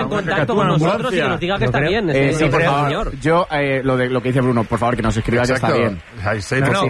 contacto con nosotros y que nos diga que está bien. Sí, por favor. Yo, lo que dice Bruno, por favor, que nos escriba que está bien. El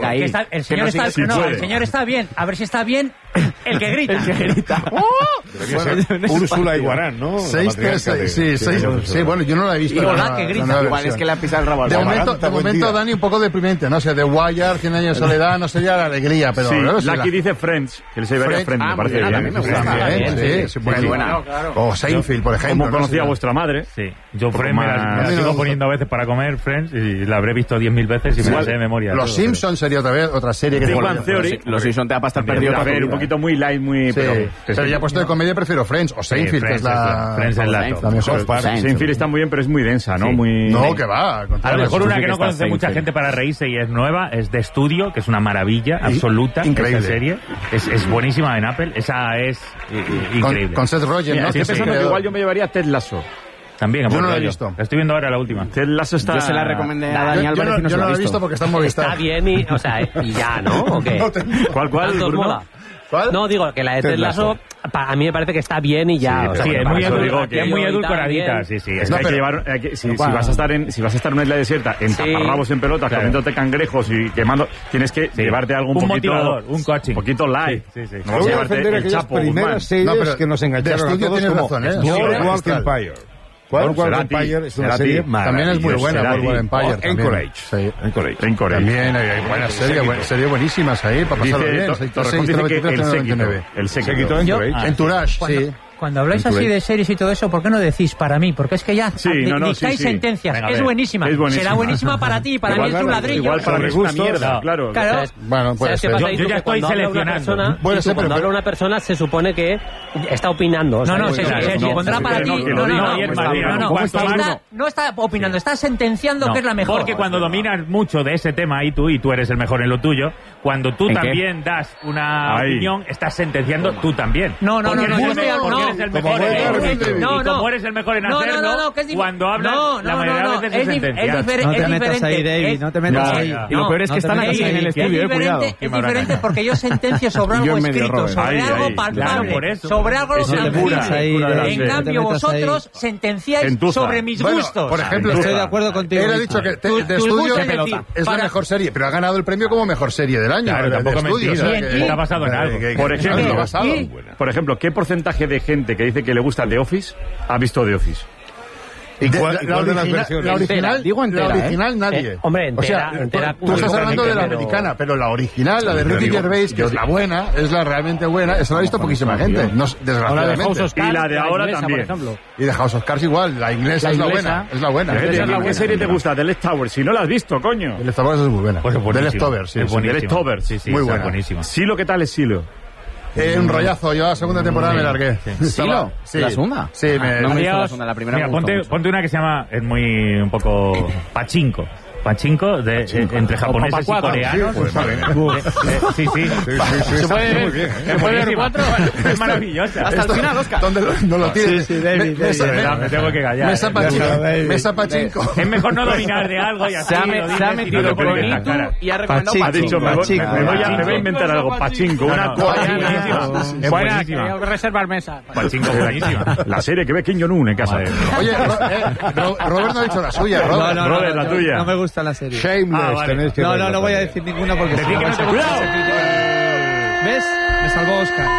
señor está bien. A ver si está bien el que grita. El que grita. Úrsula Iguarán, ¿no? 6-3. Sí, bueno, yo no la he visto. Igual que grita. Igual es que le ha pisado el rabo al De momento, Dani, un poco deprimente. No sé, The Wire, 100 años de soledad, no sería la alegría, pero... Sí, Lucky dice Friends, que él se vería Friends, me parece bien. También me gusta. Sí, buena. O Seinfeld, por ejemplo. Como conocía a vuestra madre. Sí, yo Friends me la sigo poniendo a veces para comer, Friends, y la habré visto 10.000 veces y me la sé de memoria. Los Simpsons sería otra serie que... Big Bang Theory. Los Simpsons te va a estar perdido. A ver, un poquito muy light, muy... Pero ya puesto de comedia prefiero Friends o Seinfeld, que es la mejor parte. Seinfeld está muy bien, pero es muy densa, ¿no? No, que va. A lo mejor una que no conoce mucha gente para reírse y es nueva, es de Estudio, que es una maravilla absoluta. Increíble. Esa serie. Es buenísima en Apple. Esa es increíble. Con Seth Rogen, ¿no? Estoy pensando que igual yo me llevaría a Ted Lasso. También, yo no la he visto. La estoy viendo ahora, la última. Ted Lasso está... Yo se la recomendé a Dani Álvarez y no se la he visto porque está en Movistar. Está bien y ya, ¿no? ¿O qué? ¿Cuál, Bruno? ¿Cuál? No, digo que la de Ted Lasso a mí me parece que está bien y ya. Sí, es muy edulcoradita. Sí. Es que hay que llevar... Si vas a estar en una isla desierta, en taparrabos en pelotas, comiéndote cangrejos y quemando, tienes que llevarte algo un poquito... motivador, un coaching. Un poquito light. No voy a defender aquellas primeras series que nos engancharon a todos como Boardwalk Empire. Boardwalk Empire es una serie también es muy buena. Boardwalk Empire. Encourage. También hay buenas series buenísimas ahí para pasarlo bien. El séquito. Entourage, sí. Cuando habláis así de series y todo eso, ¿por qué no decís para mí? Porque es que ya dictáis sentencias. Venga, es buenísima. Será buenísima para ti, para mí es un ladrillo. Igual para mí es una mierda, claro. Bueno, pues yo ya estoy seleccionando. Cuando habla una persona se supone que está opinando. Se supondrá para ti. No está opinando, está sentenciando que es la mejor. Porque cuando dominas mucho de ese tema y tú eres el mejor en lo tuyo, cuando tú también das una opinión, estás sentenciando tú también. No, eres el mejor en como eres el mejor en hacerlo, cuando hablas, la mayoría de veces es sentenciar. No te metas ahí, David, no te metas ahí. Y lo peor es que están aquí en el estudio, cuidado. Es diferente porque yo sentencio sobre algo escrito, sobre algo palpable, sobre algo tangible. En cambio, vosotros sentenciáis sobre mis gustos. Por ejemplo, estoy de acuerdo contigo. Él ha dicho que de estudio es la mejor serie, pero ha ganado el premio como mejor serie del año. Claro, tampoco mentira. Está basado en algo. Por ejemplo, ¿qué porcentaje de gente que dice que le gusta The Office ha visto The Office? La original nadie. Hombre, entera. Tú estás hablando de la americana, pero la original, la de Ricky Gervais, que es la buena, es la realmente buena, esa la ha visto poquísima gente, desgraciadamente. Y la de ahora también. Y de House of Cards igual, la inglesa es la buena. ¿Qué serie te gusta? The Leftovers, si no la has visto, coño. The Leftovers es muy buena. The Leftovers, sí. The Leftovers, muy buena. Silo, ¿qué tal es Silo? Un rollazo, yo la segunda temporada me largué. ¿Silo? ¿La segunda? Sí, no me hizo la segunda, la primera. Mira, ponte una que se llama, es muy un poco Pachinko, entre japoneses y coreanos. Sí. Se puede ver 4. Es maravillosa. Hasta el final, Oscar. ¿Dónde no lo tienes? Sí, me tengo que callar. Mesa Pachinko. Es mejor no dominar de algo y así. Se ha metido con Itu y ha recomendado Ha dicho, me voy a inventar algo. Pachinko, una buenísima. Buenísima. Reservar mesa. Pachinko, buenísima. La serie que ve Kim Jong-un en casa. Oye, Robert no ha dicho la suya. Robert, la tuya. No me gusta la serie. Shameless, tenéis que verla. No voy a decir ninguna porque... ¡Cuidado! ¿Ves? Me salvó Oscar.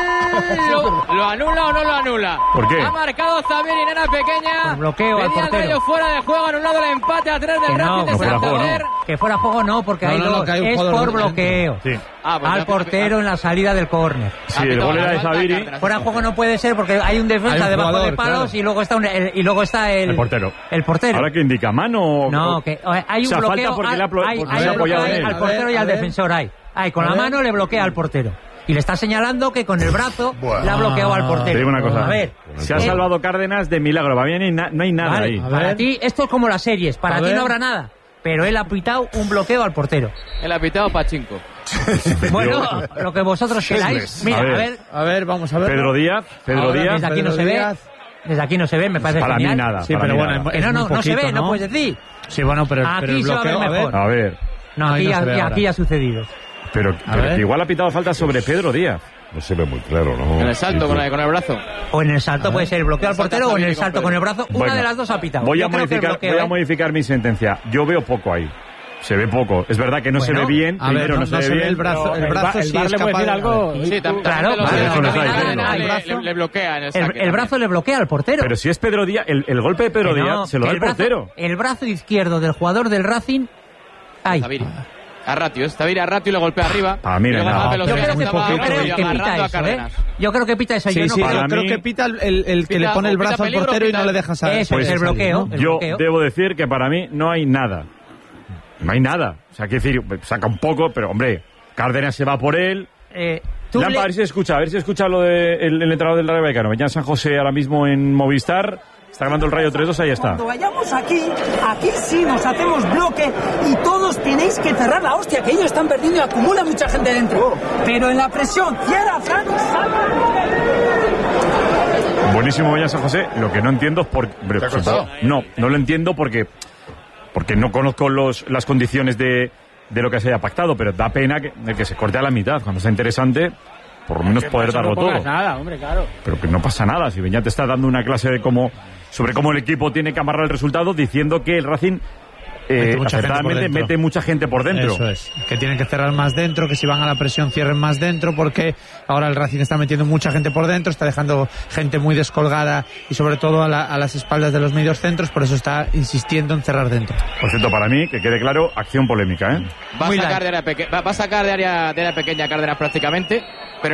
¿Lo anula o no lo anula? ¿Por qué? Ha marcado Zabiri, nena pequeña. Por bloqueo al Pedía portero. el Rayo fuera de juego, anulado el empate a 3 del Racing de Santander. Que fuera juego no, porque es por bloqueo. Sí. Al portero en la salida del córner. Sí, el gol era de Zabiri. Fuera de juego no puede ser porque hay un defensa debajo de palos y luego está el portero. El portero. ¿Ahora que indica? ¿Mano? No, que hay un bloqueo. Hay bloqueo al portero y al defensor. Con la mano le bloquea al portero. Y le está señalando que con el brazo le ha bloqueado al portero. Te digo una cosa. A ver. Se ha salvado Cárdenas de milagro. Va bien y no hay nada ahí. Para ti, esto es como las series. Para ti no habrá nada. Pero él ha pitado un bloqueo al portero. Él ha pitado Pachinko. Bueno, lo que vosotros queráis. Mira, a ver, vamos a ver. Pedro Díaz. Desde aquí no se ve. Desde aquí no se ve, me parece para genial. Mí nada. Sí, pero bueno, no se ve, no puedes decir. Sí, bueno, pero aquí se va a ver mejor. A ver. No, aquí ha sucedido. Pero que igual ha pitado falta sobre Pedro Díaz. No se ve muy claro, ¿no? En el salto con el brazo. O en el salto puede ser el bloqueo al portero o en el salto con el brazo. Una de las dos ha pitado. Voy a modificar mi sentencia. Yo veo poco ahí. Se ve poco. Es verdad que no se ve bien. Primero no se ve bien. El brazo sí es capaz de algo. Sí, claro. Le bloquea. El brazo le bloquea al portero. Pero si es Pedro Díaz, el golpe de Pedro Díaz se lo da el portero. El brazo izquierdo del jugador del Racing. Ahí. Staviri a Ratio y le golpea arriba. Yo creo que pita eso. Yo creo que pita el que le pone el brazo al portero y no le deja salir. Eso es el bloqueo. Yo debo decir que para mí no hay nada. No hay nada. O sea, quiero decir, saca un poco, pero hombre, Cárdenas se va por él. A ver si escucha lo del entrenador del Rayo Vallecano. Venía San José ahora mismo en Movistar. Está ganando el Rayo 3-2, ahí está. Cuando vayamos aquí sí nos hacemos bloque y todos tenéis que cerrar la hostia, que ellos están perdiendo y acumula mucha gente dentro. Pero en la presión, cierra, Fran, Buenísimo Venía San José. Lo que no entiendo es por qué. No lo entiendo porque no conozco las condiciones de lo que se haya pactado, pero da pena que se corte a la mitad. Cuando sea interesante, por lo menos poder darlo todo. Nada, hombre, claro. Pero que no pasa nada. Si Beñat está dando una clase sobre cómo el equipo tiene que amarrar el resultado, diciendo que el Racing acertadamente mete mucha gente por dentro. Eso es, que tienen que cerrar más dentro, que si van a la presión cierren más dentro, porque ahora el Racing está metiendo mucha gente por dentro, está dejando gente muy descolgada y sobre todo a las espaldas de los medios centros, por eso está insistiendo en cerrar dentro. Por cierto, para mí, que quede claro, acción polémica, ¿eh? Va a sacar de área pequeña Cárdenas prácticamente, pero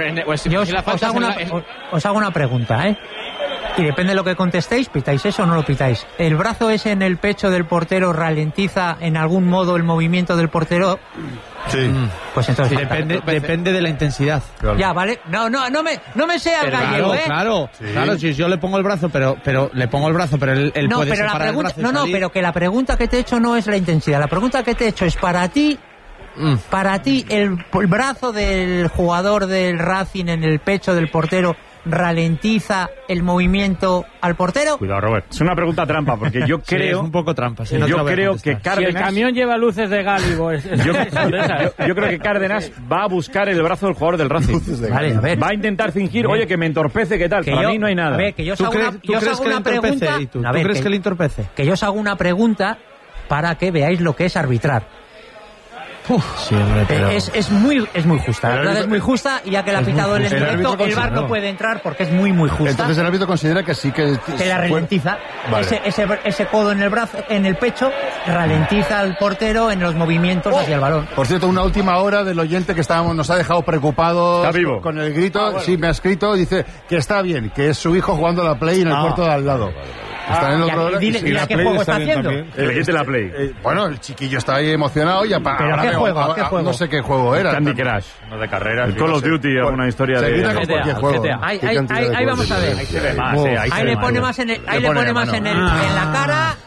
os hago una pregunta, ¿eh? Y depende de lo que contestéis, ¿pitáis eso o no lo pitáis? ¿El brazo ese en el pecho del portero ralentiza en algún modo el movimiento del portero? Sí. Pues entonces depende de la intensidad. Claro. Ya, ¿vale? No me sea el gallego, ¿eh? Claro, si yo le pongo el brazo, pero le pongo el brazo, pero él no, puede pero separar el brazo y salir. pero que la pregunta que te he hecho no es la intensidad. La pregunta que te he hecho es para ti, el brazo del jugador del Racing en el pecho del portero ralentiza el movimiento al portero. Cuidado, Robert. Es una pregunta trampa, porque yo creo... es un poco trampa. Yo creo que Cárdenas... Si el camión lleva luces de Gálibo... Yo creo que Cárdenas va a buscar el brazo del jugador del Racing. Vale, a ver. Va a intentar fingir, oye, que me entorpece, ¿qué tal? Para mí no hay nada. A ver, que yo os hago una pregunta... ¿Tú crees que le entorpece? Que yo os hago una pregunta para que veáis lo que es arbitrar. Sí, hombre, pero... es muy justa, la verdad es muy justa, y ya que la ha pitado el directo, el VAR no puede entrar porque es muy justa. Entonces el árbitro considera que sí que la ralentiza. Vale. Ese codo en el brazo, en el pecho, ralentiza al portero en los movimientos hacia el balón. Por cierto, una última hora del oyente que nos ha dejado preocupados con el grito. Bueno. Sí, me ha escrito, dice que está bien, que es su hijo jugando a la Play en el cuarto de al lado. Está en el otro lado. Dile qué juego está haciendo. Le quite la Play. Bueno, el chiquillo está ahí emocionado y ¿Pero qué juego? No sé qué juego era. Candy Crush. No de carreras. El Call of Duty, alguna historia de... Ahí vamos a ver. Ahí se ve más. Ahí le pone más en la cara.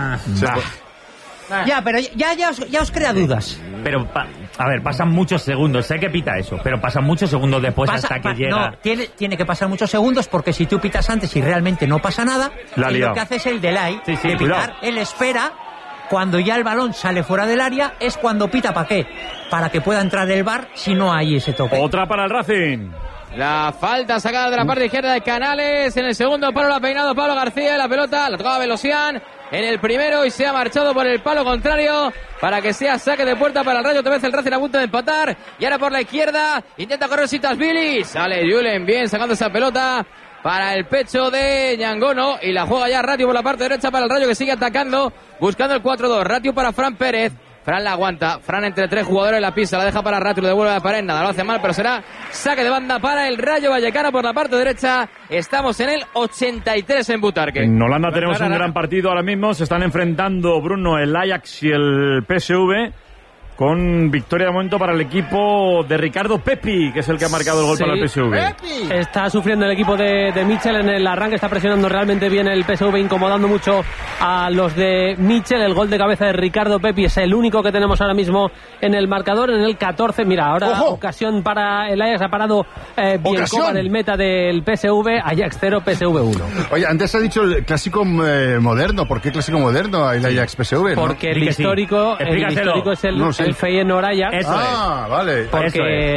Ya, pero ya os crea dudas. Pero, a ver, pasan muchos segundos. Sé que pita eso, pero pasan muchos segundos después hasta que llega... No, tiene que pasar muchos segundos, porque si tú pitas antes y realmente no pasa nada, lo que hace es el delay de pitar. Cuidado. Él espera, cuando ya el balón sale fuera del área, es cuando pita. ¿Para qué? Para que pueda entrar el VAR si no hay ese toque. Otra para el Racing. La falta sacada de la parte izquierda de Canales. En el segundo palo la ha peinado Pablo García. La pelota la tocaba Velosian en el primero y se ha marchado por el palo contrario para que sea saque de puerta para el Rayo. Otra vez el Racing a punto de empatar. Y ahora por la izquierda intenta correr Sitasvili. Sale Julen bien sacando esa pelota para el pecho de Ñangono. Y la juega ya Ratio por la parte derecha para el Rayo, que sigue atacando, buscando el 4-2. Ratio para Fran Pérez. Fran la aguanta, Fran entre tres jugadores la pisa, la deja para Ratio, lo devuelve a la pared, nada, lo hace mal, pero será saque de banda para el Rayo Vallecano por la parte derecha. Estamos en el 83 en Butarque. En Holanda tenemos un gran partido ahora mismo, se están enfrentando, Bruno, el Ajax y el PSV, con victoria de momento para el equipo de Ricardo Pepi, que es el que ha marcado el gol para el PSV. Pepi. Está sufriendo el equipo de Michel en el arranque, está presionando realmente bien el PSV, incomodando mucho a los de Michel. El gol de cabeza de Ricardo Pepi es el único que tenemos ahora mismo en el marcador, en el 14. Mira, ahora ocasión para el Ajax, ha parado Bielkova del meta del PSV, Ajax 0, PSV 1. Oye, antes ha dicho el clásico moderno. ¿Por qué clásico moderno el Ajax PSV? Porque el histórico es el Feyenoord Ajax. Vale. Porque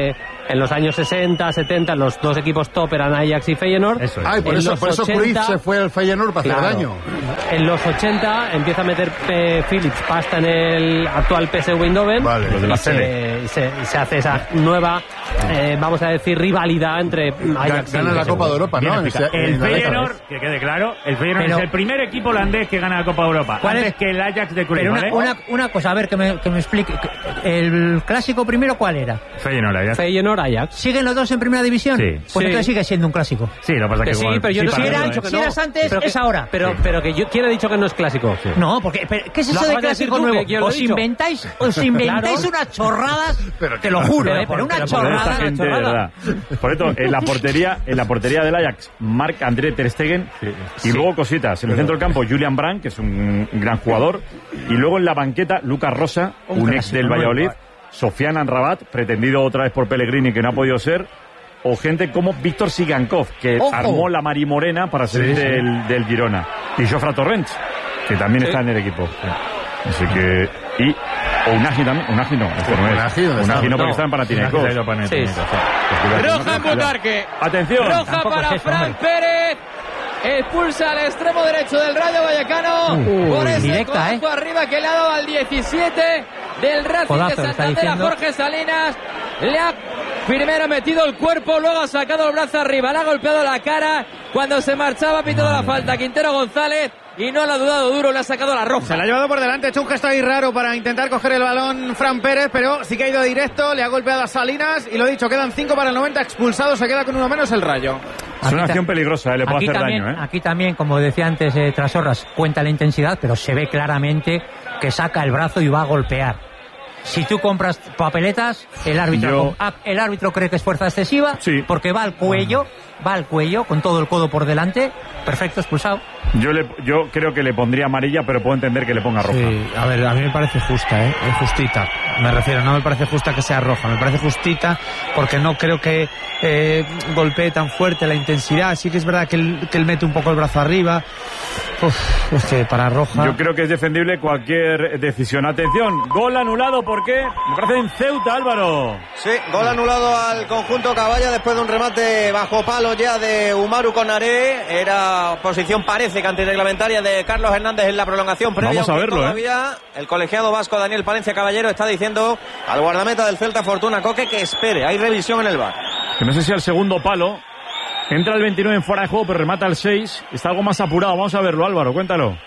En los años 60, 70, los dos equipos top eran Ajax y Feyenoord. Eso es. Por eso Cruyff se fue al Feyenoord para hacer daño. En los 80 empieza a meter Philips pasta en el actual PSV Eindhoven. Vale, los de la se hace esa nueva, vamos a decir, rivalidad entre Ajax y gana la Copa de Europa, ¿no? El Feyenoord, que quede claro, el Feyenoord es el primer equipo holandés que gana la Copa de Europa. Antes que el Ajax de Cruyff, ¿vale? Una cosa, a ver, que me explique. ¿El clásico primero cuál era? Feyenoord Ajax. ¿Siguen los dos en primera división? Sí. Pues entonces sigue siendo un clásico. Sí, lo que pasa es que... Sí, pero yo no si eras antes, pero es ahora. Pero que ¿quién ha dicho que no es clásico? Sí. No, porque... ¿Qué es eso de clásico nuevo? Os inventáis claro. Unas chorradas, te lo juro, pero una chorrada. Por esto, en la portería del Ajax, Marc-André ter Stegen, y luego cositas. En el centro del campo, Julian Brandt, que es un gran jugador, y luego en la banqueta, Lucas Rosa, un ex del Valladolid, Sofiane Amrabat, pretendido otra vez por Pellegrini, que no ha podido ser, o gente como Víctor Sigankov, que armó la Marimorena para salir del Girona, y Jofre Torrents, que también está en el equipo. Así que... O Unagi también. Unagi no. Unagi no, porque está en Panathinaikos. Roja en Butarque. Atención. Roja para Fran Pérez. Expulsa al extremo derecho del Rayo Vallecano. Por ese directa, codazo arriba que le ha dado al 17 del Racing de Santander a Jorge Salinas. Le ha primero metido el cuerpo, luego ha sacado el brazo arriba, le ha golpeado la cara. Cuando se marchaba, pitado la falta Quintero González. Y no lo ha dudado duro, le ha sacado la roja. Se la ha llevado por delante, ha hecho un gesto ahí raro para intentar coger el balón Fran Pérez, pero sí que ha ido directo, le ha golpeado a Salinas y lo dicho, quedan 5 para el 90, expulsado, se queda con uno menos el Rayo. Es una acción peligrosa, le puede hacer daño. Aquí también, como decía antes Trasorras, cuenta la intensidad, pero se ve claramente que saca el brazo y va a golpear. Si tú compras papeletas, el árbitro cree que es fuerza excesiva, porque va al cuello con todo el codo por delante, perfecto, expulsado. Yo creo que le pondría amarilla, pero puedo entender que le ponga roja. Sí, a ver, a mí me parece justa, es justita. Me refiero, no me parece justa que sea roja, me parece justita porque no creo que golpee tan fuerte la intensidad. Sí que es verdad que él mete un poco el brazo arriba. Es que para roja... Yo creo que es defendible cualquier decisión. Atención, gol anulado, ¿por qué? Me parece en Ceuta, Álvaro. Sí, gol anulado al conjunto Caballa después de un remate bajo palo ya de Umaru Konaré. Era posición, parece que antirreglamentaria, de Carlos Hernández en la prolongación previa. Vamos a verlo, todavía el colegiado vasco Daniel Palencia Caballero está diciendo al guardameta del Celta, Fortuna Coque, que espere, hay revisión en el VAR. Que no sé si al segundo palo entra el 29 en fuera de juego, pero remata el 6. Está algo más apurado. Vamos a verlo, Álvaro, cuéntalo.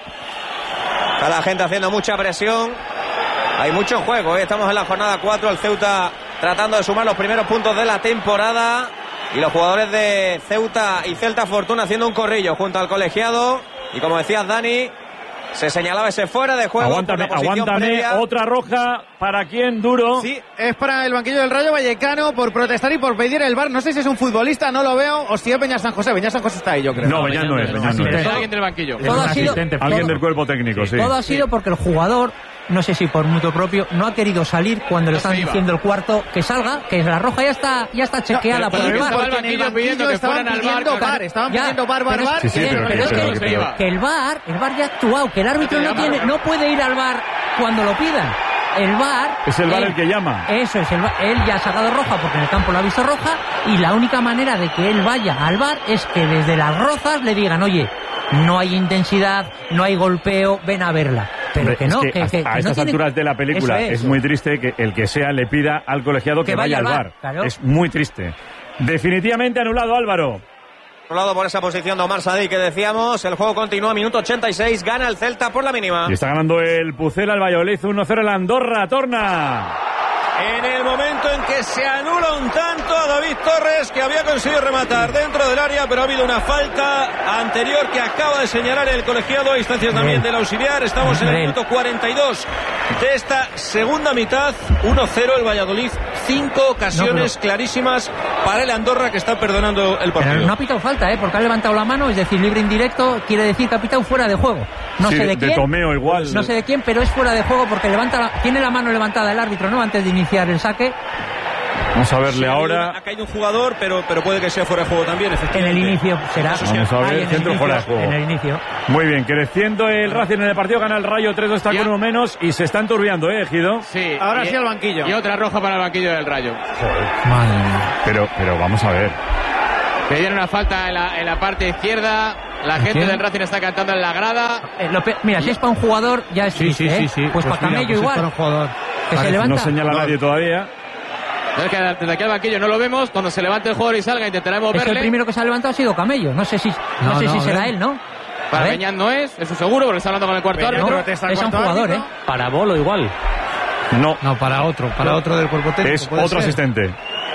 Está la gente haciendo mucha presión. Hay mucho juego, Estamos en la jornada 4. El Ceuta tratando de sumar los primeros puntos de la temporada. Y los jugadores de Ceuta y Celta Fortuna haciendo un corrillo junto al colegiado. Y como decías, Dani, se señalaba ese fuera de juego. Aguántame. Otra roja. ¿Para quién, Duro? Sí, es para el banquillo del Rayo Vallecano por protestar y por pedir el VAR. No sé si es un futbolista, no lo veo, o si es Beñat San José. Beñat San José está ahí, yo creo. No, Beñat no es. Es alguien del banquillo. Alguien del cuerpo técnico, sí. Todo ha sido porque el jugador, no sé si por mutuo propio, no ha querido salir cuando le están diciendo el cuarto que salga, que la roja ya está chequeada por el VAR. Porque en el banquillo estaban pidiendo VAR. Estaban pidiendo VAR. Pero es que el VAR ya ha actuado, que el árbitro no puede ir al VAR cuando lo pidan. El VAR... Es el VAR el que llama. Eso es, él ya ha sacado roja porque en el campo lo ha visto roja, y la única manera de que él vaya al VAR es que desde las rozas le digan, oye, no hay intensidad, no hay golpeo, ven a verla. Pero que no, que a estas alturas de la película es muy triste que el que sea le pida al colegiado que vaya al VAR. Claro. Es muy triste. Definitivamente anulado, Álvaro. Anulado por esa posición de Omar Sadí que decíamos. El juego continúa, minuto 86, gana el Celta por la mínima. Y está ganando el Pucel al Valladolid 1-0 el Andorra. Torna. En el momento en que se anula un tanto a David Torres, que había conseguido rematar dentro del área, pero ha habido una falta anterior que acaba de señalar el colegiado a instancias también del auxiliar. Estamos en el minuto 42 de esta segunda mitad. 1-0 el Valladolid. 5 ocasiones clarísimas para el Andorra, que está perdonando el partido. Pero no ha pitado falta, porque ha levantado la mano, es decir, libre indirecto, quiere decir que ha pitado fuera de juego. No sé de quién. De Tomeo igual. No sé de quién, pero es fuera de juego porque tiene la mano levantada el árbitro, ¿no? Antes de iniciar el saque. Vamos a verle ahora. Ha caído un jugador, pero puede que sea fuera de juego también, efectivamente. En el inicio será. Vamos a ver el centro fuera de juego. En el inicio. Muy bien, creciendo el Racing en el partido, gana el Rayo 3-2, está con uno menos y se está enturbiando, Ejido. Sí. Ahora sí al banquillo. Y otra roja para el banquillo del Rayo. Joder. Madre mía. Pero vamos a ver. Pedían una falta en la parte izquierda. La gente del Racing está cantando en la grada. Mira, si es para un jugador, ya es triste, sí. Pues para Camello pues igual. Para un jugador. Que se levanta. No señala nadie todavía. Desde aquí al banquillo no lo vemos. Cuando se levante el jugador y salga, intentaremos verle. El primero que se ha levantado ha sido Camello. No sé si será él, ¿no? Para Beñat no es, eso seguro, porque está hablando con el cuarto árbitro. Es un jugador, ¿eh? Para Bolo igual. No, para otro del cuerpo técnico. Es otro asistente.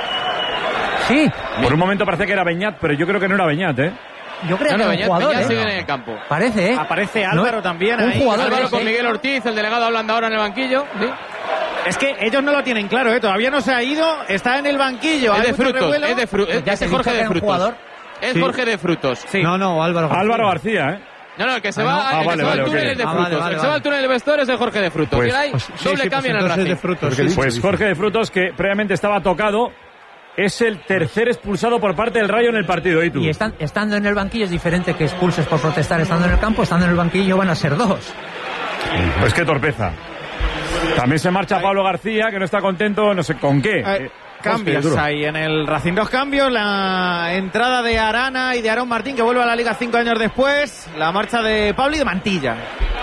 Sí. Por un momento parece que era Beñat, pero yo creo que no era Beñat, ¿eh? Yo creo que era un jugador, Beñat sigue en el campo. Parece, ¿eh? Aparece Álvaro también un ahí. Jugador Álvaro con Miguel Ortiz, el delegado hablando ahora en el banquillo. ¿Sí? Es que ellos no lo tienen claro, ¿eh? Todavía no se ha ido, está en el banquillo. Es de Frutos, es Jorge de Frutos. Es Jorge de Frutos. Sí. No, Álvaro García, ¿eh? No, el que se va al túnel es de Frutos. El que se va al túnel de vestuarios es Jorge de Frutos. Pues, y ahí doble cambio en el Racing. Pues Jorge de Frutos, que previamente estaba tocado, es el tercer expulsado por parte del Rayo en el partido. Y estando en el banquillo es diferente que expulses por protestar estando en el campo. Estando en el banquillo van a ser dos. Pues qué torpeza. También se marcha Pablo García, que no está contento, no sé con qué. Cambios hay en el Racing, 2 cambios, la entrada de Arana y de Aarón Martín, que vuelve a la Liga 5 años después, la marcha de Pablo y de Mantilla.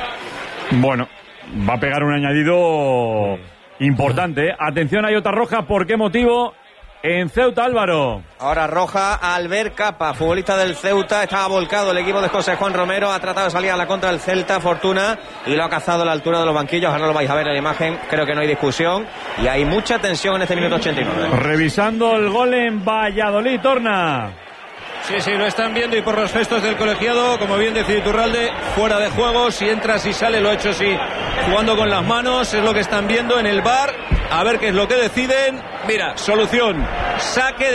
Bueno, va a pegar un añadido importante, ¿eh? Atención, hay otra roja, ¿por qué motivo? En Ceuta, Álvaro. Ahora roja, Albert Capa, futbolista del Ceuta, estaba volcado el equipo de José Juan Romero, ha tratado de salir a la contra del Celta, Fortuna, y lo ha cazado a la altura de los banquillos. Ahora lo vais a ver en la imagen, creo que no hay discusión, y hay mucha tensión en este minuto 89. Revisando el gol en Valladolid, Torna. Sí, lo están viendo y por los gestos del colegiado, como bien decía Iturralde, fuera de juego, si entra, si sale, lo ha hecho sí, jugando con las manos, es lo que están viendo en el VAR, a ver qué es lo que deciden. Mira, solución, saque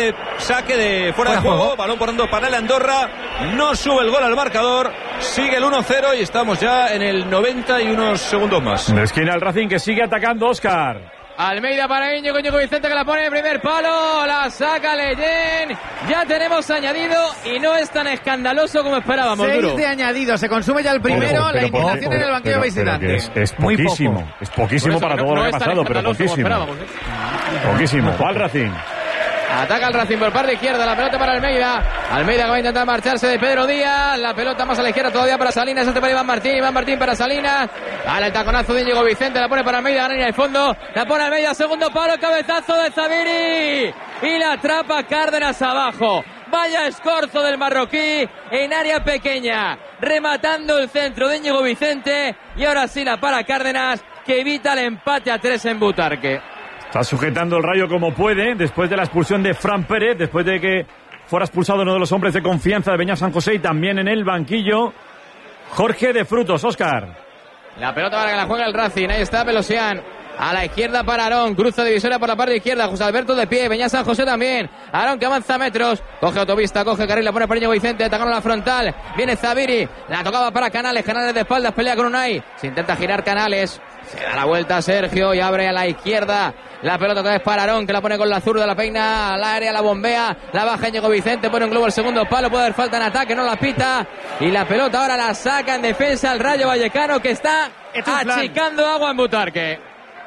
de fuera de juego, balón por dos para el Andorra, no sube el gol al marcador, sigue el 1-0 y estamos ya en el 90 y unos segundos más. De esquina el Racing que sigue atacando, Óscar. Almeida para Íñigo Vicente, que la pone en el primer palo, la saca Leyen, ya tenemos añadido y no es tan escandaloso como esperábamos. 6 de añadido, se consume ya el primero, la indignación en el banquillo visitante. Es poquísimo, es poquísimo para todo lo que ha pasado, pero poquísimo. Poquísimo, va el Racing. Ataca el Racing por parte izquierda, la pelota para Almeida. Almeida que va a intentar marcharse de Pedro Díaz. La pelota más a la izquierda todavía para Salinas. Este para Iván Martín para Salinas. Al taconazo de Íñigo Vicente, la pone para Almeida, gana en el fondo. La pone Almeida, segundo palo, cabezazo de Zaviri. Y la atrapa Cárdenas abajo. Vaya escorzo del marroquí en área pequeña. Rematando el centro de Íñigo Vicente. Y ahora sí la para Cárdenas, que evita el empate a 3 en Butarque. Está sujetando el Rayo como puede, después de la expulsión de Fran Pérez, después de que fuera expulsado uno de los hombres de confianza de Beñat San José, y también en el banquillo Jorge de Frutos. Óscar. La pelota para que la juega el Racing, ahí está Pelosian. A la izquierda para Aarón, cruza divisoria por la parte izquierda, José Alberto de pie, Beñat San José también. Aarón que avanza metros, coge autopista, coge carril, la pone para Íñigo Vicente, atacando la frontal. Viene Zaviri, la tocaba para Canales de espaldas, pelea con Unai. Se intenta girar Canales. Se da la vuelta a Sergio y abre a la izquierda. La pelota otra vez para Aarón, que la pone con la zurda, la peina al área, la bombea, la baja Íñigo Vicente, pone un globo al segundo palo, puede haber falta en ataque, no la pita. Y la pelota ahora la saca en defensa el Rayo Vallecano, que está achicando agua en Butarque.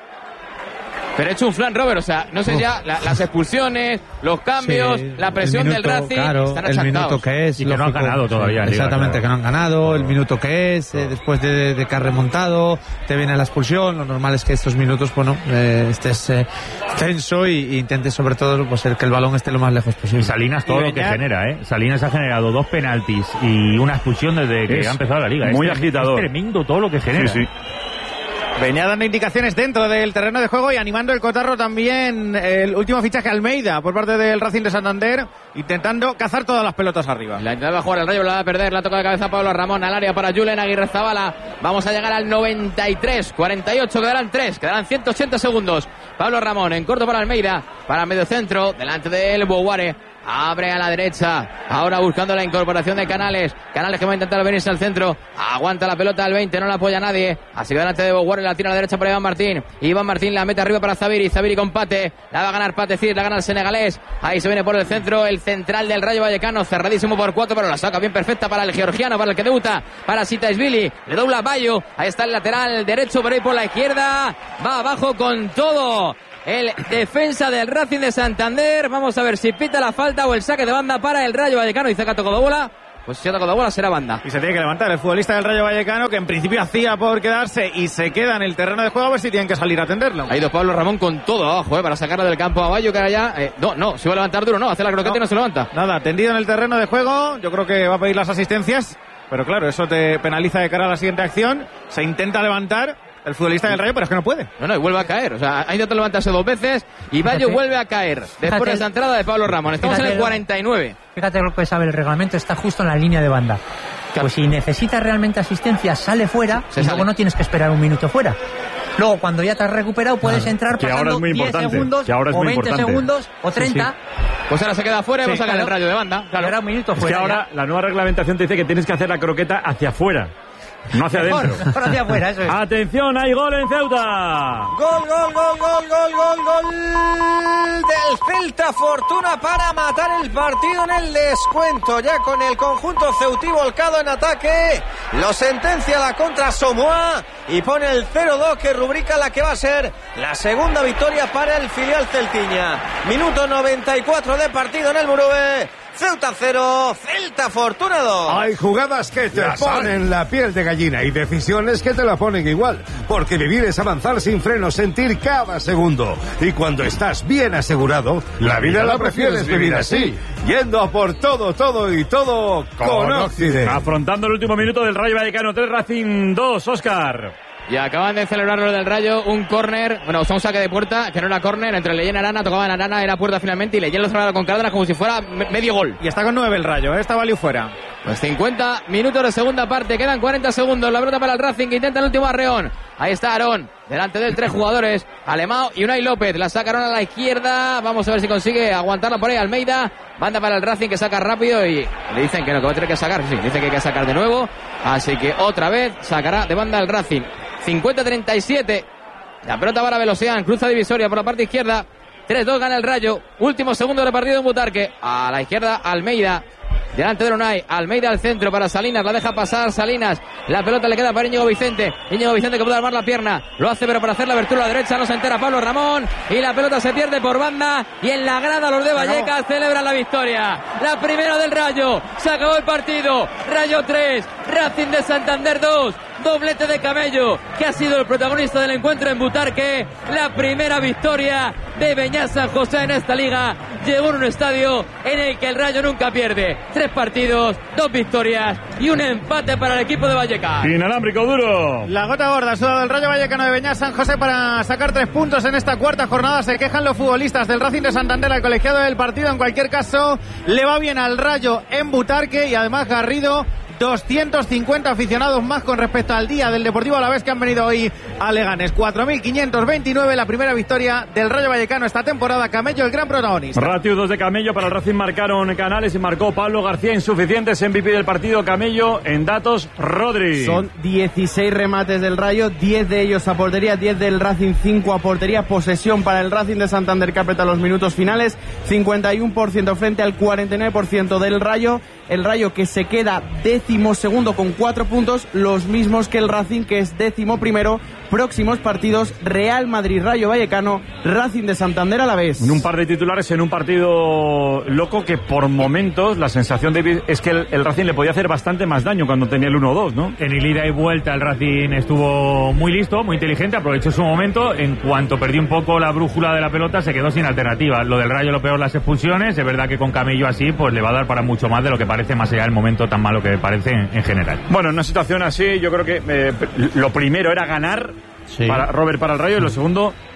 Pero ha hecho un flan, Robert, o sea, no sé ya, las expulsiones, los cambios, la presión del Racing, claro, están el minuto que es, y que no han ganado todavía. Exactamente, Liga, que no han ganado, el minuto que es, después de que has remontado, te viene la expulsión, lo normal es que estos minutos, bueno, estés tenso y intentes sobre todo pues que el balón esté lo más lejos posible. Y Salinas todo lo que genera, Salinas ha generado 2 penaltis y una expulsión desde que ha empezado la Liga. Muy agitador. Es tremendo todo lo que genera. Sí. Venía dando indicaciones dentro del terreno de juego y animando el cotarro también el último fichaje Almeida por parte del Racing de Santander, intentando cazar todas las pelotas arriba. La intentaba jugar el Rayo, la va a perder, la toca de cabeza Pablo Ramón al área para Julen Aguirrezabala. Vamos a llegar al 93, 48, quedarán 180 segundos. Pablo Ramón en corto para Almeida, para medio centro, delante de él Boguare. Abre a la derecha. Ahora buscando la incorporación de Canales. Canales que va a intentar venirse al centro. Aguanta la pelota al 20. No la apoya nadie. Así que delante de Boguar. La tira a la derecha para Iván Martín. Iván Martín la mete arriba para Zaviri. Zaviri con Pate. La va a ganar Pate Cid. La gana el senegalés. Ahí se viene por el centro. El central del Rayo Vallecano. Cerradísimo por 4. Pero la saca bien perfecta para el georgiano. Para el que debuta. Para Sitaisvili. Le dobla Bayo. Ahí está el lateral derecho. Pero ahí por la izquierda. Va abajo con todo. El defensa del Racing de Santander. Vamos a ver si pita la falta o el saque de banda para el Rayo Vallecano. Dice que ha tocado bola. Pues si ha tocado bola será banda. Y se tiene que levantar el futbolista del Rayo Vallecano, que en principio hacía por quedarse y se queda en el terreno de juego, a ver si tienen que salir a atenderlo. Ha ido Pablo Ramón con todo abajo, para sacarlo del campo a Bayo, que ahora ya... no, se va a levantar duro, no, hace la croqueta y no se levanta. Nada, tendido en el terreno de juego, yo creo que va a pedir las asistencias, pero claro, eso te penaliza de cara a la siguiente acción. Se intenta levantar el futbolista del Rayo, pero es que no puede. No, y vuelve a caer. O sea, ha intentado levantarse 2 veces y Bayo vuelve a caer. Después de esa entrada de Pablo Ramón. Estamos en el 49. Fíjate lo que sabe el reglamento, está justo en la línea de banda. Pues si necesita realmente asistencia, sale fuera y luego no tienes que esperar un minuto fuera. Luego, cuando ya te has recuperado, puedes entrar pasando 10 segundos o 20 segundos o 30. Sí. Pues ahora se queda fuera y vamos a sacar el Rayo de banda. Claro, era un minuto fuera. Es que ahora la nueva reglamentación te dice que tienes que hacer la croqueta hacia afuera. No hacia adentro. Mejor hacia afuera, eso es. Atención, hay gol en Ceuta. Gol del Celta. Fortuna para matar el partido en el descuento. Ya con el conjunto ceutí volcado en ataque. Lo sentencia la contra Somoa y pone el 0-2 que rubrica la que va a ser la segunda victoria para el filial celtiña. Minuto 94 de partido en el Murube. Ceuta 0, Celta Fortuna 2. Hay jugadas que te ponen la piel de gallina y decisiones que te la ponen igual. Porque vivir es avanzar sin freno, sentir cada segundo. Y cuando estás bien asegurado, la vida la prefieres vivir así. Yendo a por todo con Occident. Afrontando el último minuto del Rayo Vallecano 3, Racing 2, Óscar. Y acaban de celebrar los del Rayo un córner, bueno, un saque de puerta, que no era córner, entre Leyen y Arana, tocaban Arana, era puerta finalmente, y Leyen lo cerraba con Cárdenas como si fuera medio gol. Y está con 9 el Rayo, está valió fuera. Pues 50 minutos de segunda parte, quedan 40 segundos, la pelota para el Racing, que intenta el último arreón. Ahí está Aarón, delante de él 3 jugadores, Alemão y Unai López, la saca Aarón a la izquierda, vamos a ver si consigue aguantarla por ahí Almeida, banda para el Racing que saca rápido y le dicen que no, que va a tener que sacar, sí, dicen que hay que sacar de nuevo, así que otra vez sacará de banda el Racing. 50-37, la pelota para Velocián, cruza divisoria por la parte izquierda, 3-2 gana el Rayo, último segundo de partido en Butarque, a la izquierda Almeida, delante de Unai, Almeida al centro para Salinas, la deja pasar Salinas, la pelota le queda para Íñigo Vicente que puede armar la pierna, lo hace pero para hacer la abertura a la derecha no se entera Pablo Ramón y la pelota se pierde por banda y en la grada los de Vallecas celebran la victoria, la primera del Rayo, se acabó el partido, Rayo 3, Racing de Santander 2, doblete de Camello, que ha sido el protagonista del encuentro en Butarque, la primera victoria de Beñat San José en esta liga, llegó en un estadio en el que el Rayo nunca pierde, 3 partidos, 2 victorias y un empate para el equipo de Vallecas. Inalámbrico duro. La gota gorda, sudado del Rayo Vallecano de Beñat San José para sacar 3 puntos en esta cuarta jornada, se quejan los futbolistas del Racing de Santander, al colegiado del partido, en cualquier caso, le va bien al Rayo en Butarque y además Garrido, 250 aficionados más con respecto al día del Deportivo Alavés que han venido hoy a Leganés. 4.529, la primera victoria del Rayo Vallecano esta temporada. Camello, el gran protagonista. Ratio 2 de Camello, para el Racing marcaron Canales y marcó Pablo García, insuficientes. MVP del partido Camello, en datos Rodri. Son 16 remates del Rayo, 10 de ellos a portería, 10 del Racing, 5 a portería. Posesión para el Racing de Santander, que aprieta los minutos finales, 51% frente al 49% del Rayo. El Rayo que se queda 12º con 4 puntos, los mismos que el Racing, que es 11º. Próximos partidos: Real Madrid, Rayo Vallecano, Racing de Santander Alavés. En un par de titulares en un partido loco que por momentos la sensación de es que el Racing le podía hacer bastante más daño cuando tenía el 1-2, ¿no? En el ida y vuelta el Racing estuvo muy listo, muy inteligente, aprovechó su momento. En cuanto perdió un poco la brújula de la pelota se quedó sin alternativa. Lo del Rayo, lo peor, las expulsiones. Es verdad que con Camello así pues le va a dar para mucho más de lo que parece, más allá del momento tan malo que parece en general. Bueno, en una situación así yo creo que lo primero era ganar. Sí. Para Robert, para el Rayo, y lo segundo,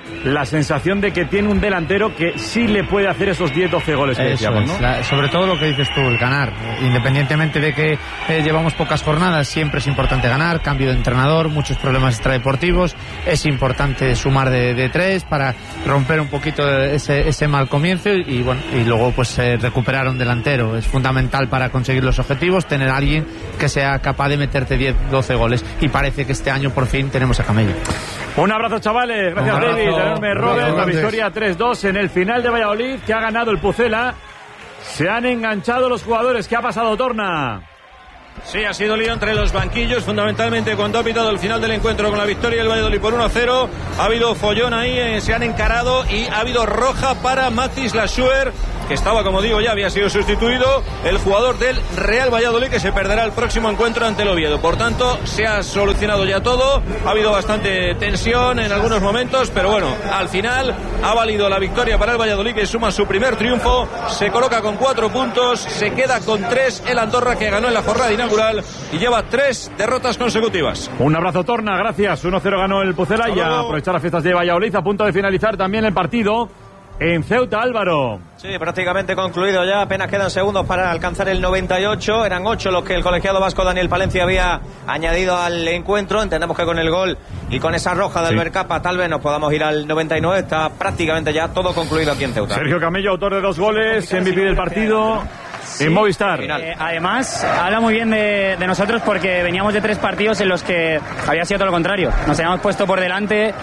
la sensación de que tiene un delantero que sí le puede hacer esos 10-12 goles que decíamos, ¿no? Sobre todo lo que dices tú, el ganar. Independientemente de que llevamos pocas jornadas, siempre es importante ganar, cambio de entrenador, muchos problemas extradeportivos, es importante sumar de 3 para romper un poquito ese mal comienzo y luego pues recuperar un delantero. Es fundamental para conseguir los objetivos tener a alguien que sea capaz de meterte 10-12 goles, y parece que este año por fin tenemos a Camello. Un abrazo, chavales. Gracias, David. Enorme Robert. La victoria 3-2 en el final de Valladolid, que ha ganado el Pucela. Se han enganchado los jugadores. ¿Qué ha pasado, Torna? Sí, ha sido lío entre los banquillos, fundamentalmente cuando ha pitado el final del encuentro con la victoria del Valladolid por 1-0. Ha habido follón ahí, se han encarado y ha habido roja para Mathis Lassuer, que estaba, como digo, ya había sido sustituido, el jugador del Real Valladolid, que se perderá el próximo encuentro ante el Oviedo. Por tanto, se ha solucionado ya todo. Ha habido bastante tensión en algunos momentos, pero bueno, al final ha valido la victoria para el Valladolid, que suma su primer triunfo, se coloca con 4 puntos, se queda con 3 el Andorra, que ganó en la jornada inaugural y lleva 3 derrotas consecutivas. Un abrazo, Torna, gracias. 1-0 ganó el Pucela y a aprovechar las fiestas de Valladolid, a punto de finalizar también el partido en Ceuta, Álvaro. Sí, prácticamente concluido ya, apenas quedan segundos para alcanzar el 98, eran 8 los que el colegiado vasco Daniel Palencia había añadido al encuentro. Entendemos que con el gol y con esa roja de Albert Capa tal vez nos podamos ir al 99, está prácticamente ya todo concluido aquí en Ceuta. Sergio Camello, autor de 2 goles, MVP del partido. Sí, en Movistar. Además, habla muy bien de nosotros, porque veníamos de 3 partidos en los que había sido todo lo contrario. Nos habíamos puesto por delante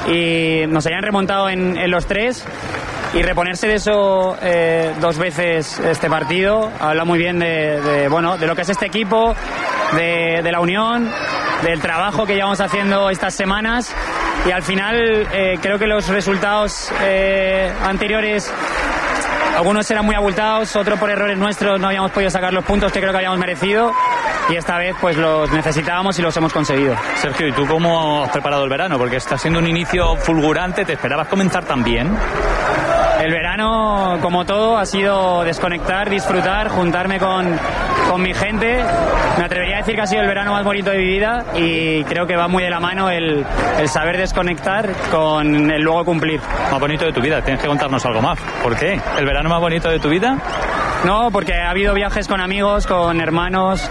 y nos habían remontado en los 3. Y reponerse de eso 2 veces este partido habla muy bien de lo que es este equipo, de la unión, del trabajo que llevamos haciendo estas semanas. Y al final creo que los resultados anteriores, algunos eran muy abultados, otros por errores nuestros no habíamos podido sacar los puntos que creo que habíamos merecido, y esta vez pues los necesitábamos y los hemos conseguido. Sergio, ¿y tú cómo has preparado el verano? Porque está siendo un inicio fulgurante, ¿te esperabas comenzar tan bien? El verano, como todo, ha sido desconectar, disfrutar, juntarme con mi gente. Me atrevería a decir que ha sido el verano más bonito de mi vida, y creo que va muy de la mano el saber desconectar con el luego cumplir. Más bonito de tu vida, tienes que contarnos algo más. ¿Por qué? ¿El verano más bonito de tu vida? No, porque ha habido viajes con amigos, con hermanos,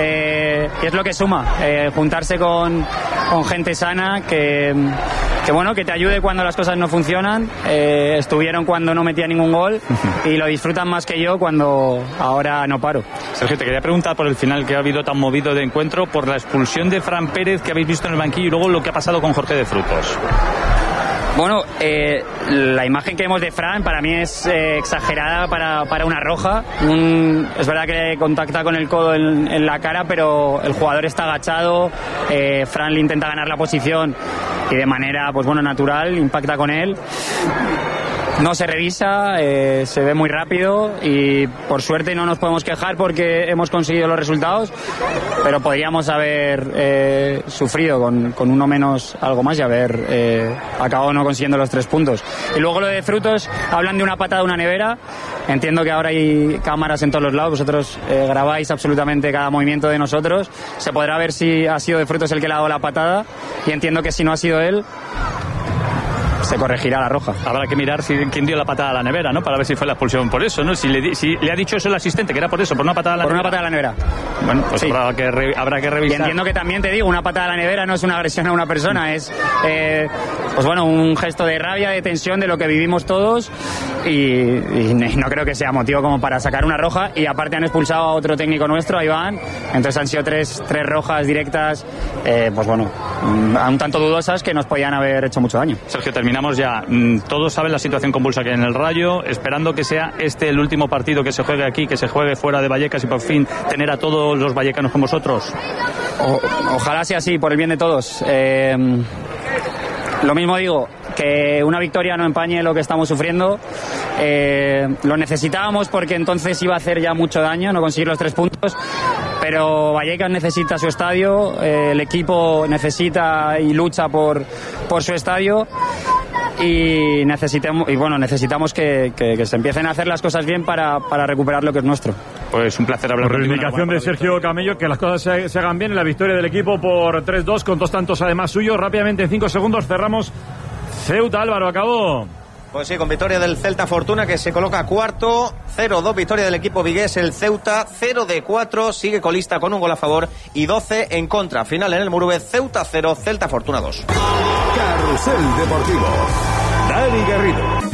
y es lo que suma, juntarse con gente sana que te ayude cuando las cosas no funcionan. Estuvieron cuando no metía ningún gol y lo disfrutan más que yo cuando ahora no paro. Sergio, te quería preguntar por el final que ha habido tan movido de encuentro, por la expulsión de Fran Pérez que habéis visto en el banquillo, y luego lo que ha pasado con Jorge de Frutos. Bueno, la imagen que vemos de Fran para mí es exagerada para una roja. Es verdad que contacta con el codo en la cara, pero el jugador está agachado. Fran le intenta ganar la posición y de manera natural impacta con él. No se revisa, se ve muy rápido y por suerte no nos podemos quejar porque hemos conseguido los resultados, pero podríamos haber sufrido con uno menos algo más y haber acabado no consiguiendo los 3 puntos. Y luego lo de Frutos, hablan de una patada de una nevera. Entiendo que ahora hay cámaras en todos los lados, vosotros grabáis absolutamente cada movimiento de nosotros. Se podrá ver si ha sido de Frutos el que le ha dado la patada, y entiendo que si no ha sido él, se corregirá la roja. Habrá que mirar quién dio la patada a la nevera, ¿no? Para ver si fue la expulsión por eso, ¿no? Si le ha dicho eso el asistente, que era por eso, por una patada a la nevera. Por una patada a la nevera. Bueno, pues sí. habrá que revisar. Y entiendo que también, te digo, una patada a la nevera no es una agresión a una persona, es un gesto de rabia, de tensión, de lo que vivimos todos, y no creo que sea motivo como para sacar una roja. Y aparte han expulsado a otro técnico nuestro, a Iván, entonces han sido tres rojas directas, un tanto dudosas, que nos podían haber hecho mucho daño. Sergio, terminamos ya. Todos saben la situación convulsa que hay en el Rayo, esperando que sea el último partido que se juegue aquí, que se juegue fuera de Vallecas, y por fin tener a todos los vallecanos con vosotros. Ojalá sea así, por el bien de todos. Lo mismo digo, que una victoria no empañe lo que estamos sufriendo. Lo necesitábamos porque entonces iba a hacer ya mucho daño no conseguir los 3 puntos, pero Vallecas necesita su estadio, el equipo necesita y lucha por su estadio, y necesitamos que se empiecen a hacer las cosas bien para recuperar lo que es nuestro. Pues un placer hablar contigo. Reivindicación de Sergio Camello, que las cosas se hagan bien en la victoria del equipo por 3-2, con 2 tantos además suyos. Rápidamente, en 5 segundos, cerramos Ceuta, Álvaro, acabó. Pues sí, con victoria del Celta Fortuna, que se coloca cuarto. 0-2 victoria del equipo vigués, el Ceuta. 0-4, sigue colista con un gol a favor y 12 en contra. Final en el Murube, Ceuta 0, Celta Fortuna 2. Carrusel Deportivo. Dani Garrido.